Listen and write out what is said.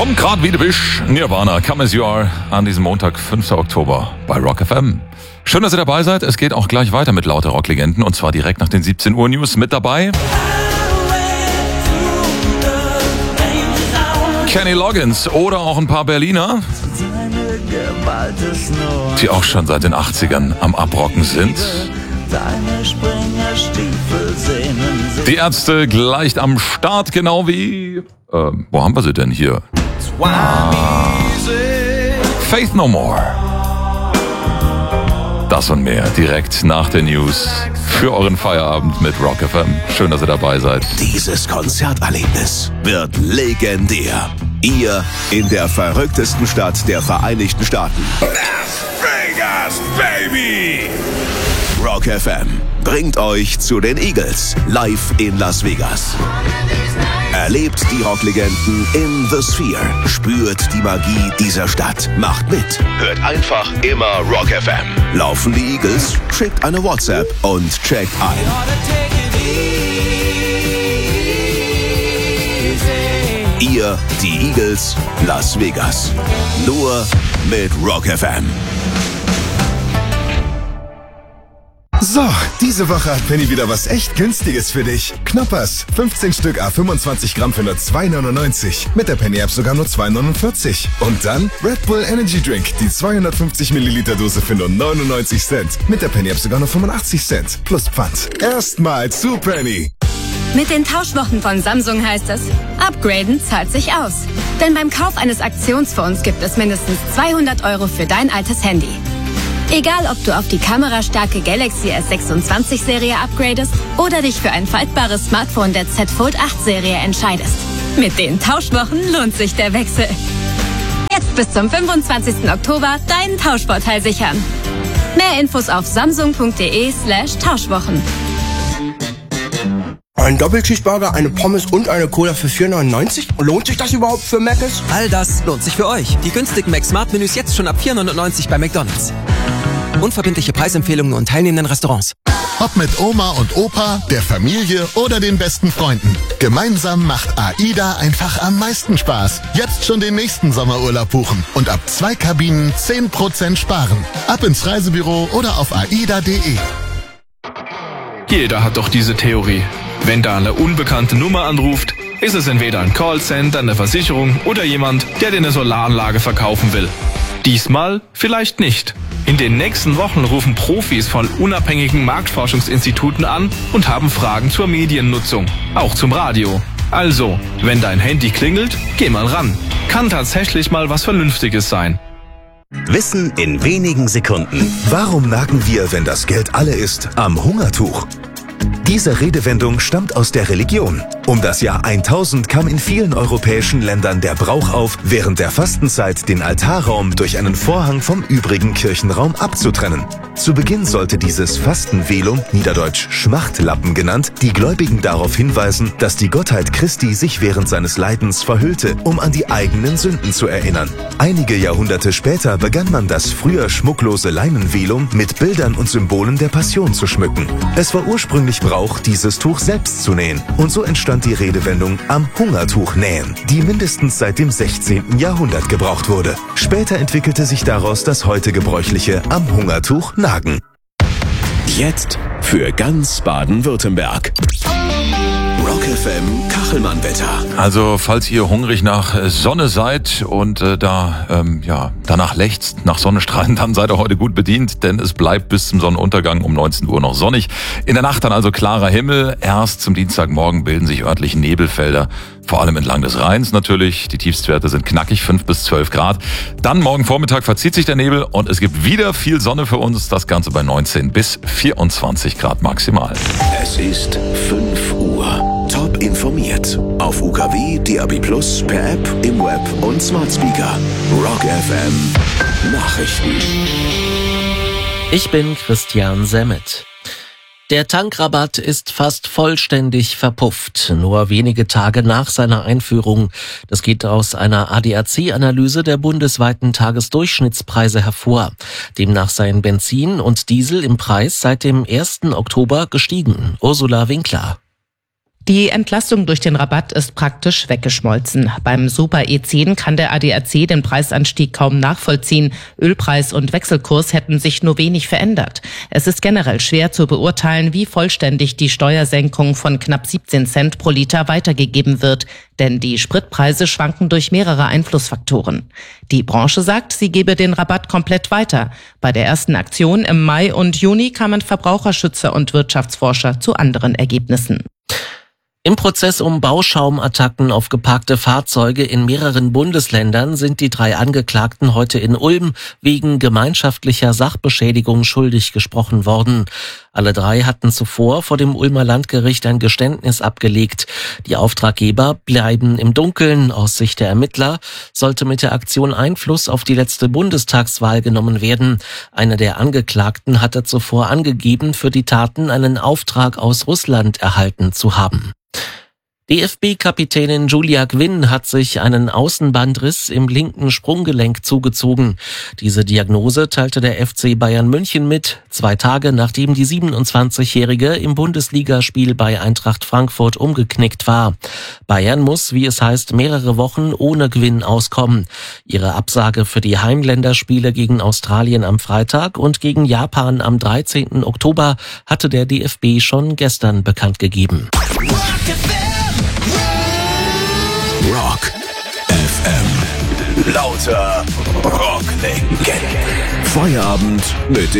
Kommt grad wie du bist, Nirvana, Come As You Are, an diesem Montag, 5. Oktober bei Rock FM. Schön, dass ihr dabei seid. Es geht auch gleich weiter mit lauter Rocklegenden und zwar direkt nach den 17 Uhr News mit dabei. Kenny Loggins oder auch ein paar Berliner, die auch schon seit den 80ern am Abrocken sind. Die Ärzte gleich am Start, genau wie... wo haben wir sie denn hier? Faith No More. Das und mehr direkt nach den News für euren Feierabend mit Rock FM. Schön, dass ihr dabei seid. Dieses Konzerterlebnis wird legendär. Ihr in der verrücktesten Stadt der Vereinigten Staaten. Las Vegas, Baby! Rock FM bringt euch zu den Eagles live in Las Vegas. Erlebt die Rocklegenden in The Sphere. Spürt die Magie dieser Stadt. Macht mit. Hört einfach immer Rock FM. Laufen die Eagles? Schickt eine WhatsApp und checkt ein. Ihr, die Eagles, Las Vegas. Nur mit Rock FM. So, diese Woche hat Penny wieder was echt Günstiges für dich. Knoppers, 15 Stück A25 Gramm für nur 2,99. Mit der Penny-App sogar nur 2,49. Und dann Red Bull Energy Drink, die 250 Milliliter Dose für nur 99 Cent. Mit der Penny-App sogar nur 85 Cent. Plus Pfand. Erstmal zu Penny. Mit den Tauschwochen von Samsung heißt es, upgraden zahlt sich aus. Denn beim Kauf eines Aktionsphones gibt es mindestens 200 € für dein altes Handy. Egal, ob du auf die kamerastarke Galaxy S26-Serie upgradest oder dich für ein faltbares Smartphone der Z Fold 8-Serie entscheidest. Mit den Tauschwochen lohnt sich der Wechsel. Jetzt bis zum 25. Oktober deinen Tauschvorteil sichern. Mehr Infos auf samsung.de/Tauschwochen. Ein Doppelcheeseburger, eine Pommes und eine Cola für 4,99? Lohnt sich das überhaupt für Mc's? All das lohnt sich für euch. Die günstigen Mac-Smart-Menüs jetzt schon ab 4,99 bei McDonald's. Unverbindliche Preisempfehlungen nur in teilnehmenden Restaurants. Ob mit Oma und Opa, der Familie oder den besten Freunden. Gemeinsam macht AIDA einfach am meisten Spaß. Jetzt schon den nächsten Sommerurlaub buchen und ab 2 Kabinen 10% sparen. Ab ins Reisebüro oder auf aida.de. Jeder hat doch diese Theorie. Wenn da eine unbekannte Nummer anruft, ist es entweder ein Callcenter, eine Versicherung oder jemand, der dir eine Solaranlage verkaufen will. Diesmal vielleicht nicht. In den nächsten Wochen rufen Profis von unabhängigen Marktforschungsinstituten an und haben Fragen zur Mediennutzung, auch zum Radio. Also, wenn dein Handy klingelt, geh mal ran. Kann tatsächlich mal was Vernünftiges sein. Wissen in wenigen Sekunden. Warum nagen wir, wenn das Geld alle ist, am Hungertuch? Diese Redewendung stammt aus der Religion. Um das Jahr 1000 kam in vielen europäischen Ländern der Brauch auf, während der Fastenzeit den Altarraum durch einen Vorhang vom übrigen Kirchenraum abzutrennen. Zu Beginn sollte dieses Fastenvelum, niederdeutsch Schmachtlappen genannt, die Gläubigen darauf hinweisen, dass die Gottheit Christi sich während seines Leidens verhüllte, um an die eigenen Sünden zu erinnern. Einige Jahrhunderte später begann man das früher schmucklose Leinenvelum mit Bildern und Symbolen der Passion zu schmücken. Es war ursprünglich Brauch, dieses Tuch selbst zu nähen. Und so entstand die Redewendung am Hungertuch nähen, die mindestens seit dem 16. Jahrhundert gebraucht wurde. Später entwickelte sich daraus das heute gebräuchliche am Hungertuch nagen. Jetzt für ganz Baden-Württemberg. Rock FM Kachelmann-Wetter. Also, falls ihr hungrig nach Sonne seid und danach lechzt, nach Sonnenstrahlen, dann seid ihr heute gut bedient, denn es bleibt bis zum Sonnenuntergang um 19 Uhr noch sonnig. In der Nacht dann also klarer Himmel. Erst zum Dienstagmorgen bilden sich örtliche Nebelfelder, vor allem entlang des Rheins natürlich. Die Tiefstwerte sind knackig, 5 bis 12 Grad. Dann morgen Vormittag verzieht sich der Nebel und es gibt wieder viel Sonne für uns. Das Ganze bei 19 bis 24 Grad maximal. Es ist 5 Uhr. Top informiert. Auf UKW, DAB+, per App, im Web und Smart Speaker. Rock FM Nachrichten. Ich bin Christian Semmet. Der Tankrabatt ist fast vollständig verpufft, nur wenige Tage nach seiner Einführung. Das geht aus einer ADAC-Analyse der bundesweiten Tagesdurchschnittspreise hervor. Demnach seien Benzin und Diesel im Preis seit dem 1. Oktober gestiegen. Ursula Winkler. Die Entlastung durch den Rabatt ist praktisch weggeschmolzen. Beim Super E10 kann der ADAC den Preisanstieg kaum nachvollziehen. Ölpreis und Wechselkurs hätten sich nur wenig verändert. Es ist generell schwer zu beurteilen, wie vollständig die Steuersenkung von knapp 17 Cent pro Liter weitergegeben wird. Denn die Spritpreise schwanken durch mehrere Einflussfaktoren. Die Branche sagt, sie gebe den Rabatt komplett weiter. Bei der ersten Aktion im Mai und Juni kamen Verbraucherschützer und Wirtschaftsforscher zu anderen Ergebnissen. Im Prozess um Bauschaumattacken auf geparkte Fahrzeuge in mehreren Bundesländern sind die 3 Angeklagten heute in Ulm wegen gemeinschaftlicher Sachbeschädigung schuldig gesprochen worden. Alle 3 hatten zuvor vor dem Ulmer Landgericht ein Geständnis abgelegt. Die Auftraggeber bleiben im Dunkeln. Aus Sicht der Ermittler sollte mit der Aktion Einfluss auf die letzte Bundestagswahl genommen werden. Einer der Angeklagten hatte zuvor angegeben, für die Taten einen Auftrag aus Russland erhalten zu haben. DFB-Kapitänin Julia Gwynn hat sich einen Außenbandriss im linken Sprunggelenk zugezogen. Diese Diagnose teilte der FC Bayern München mit, 2 Tage nachdem die 27-Jährige im Bundesligaspiel bei Eintracht Frankfurt umgeknickt war. Bayern muss, wie es heißt, mehrere Wochen ohne Gwynn auskommen. Ihre Absage für die Heimländerspiele gegen Australien am Freitag und gegen Japan am 13. Oktober hatte der DFB schon gestern bekannt gegeben. Rock FM. Lauter Rocklegenden. Feierabend mit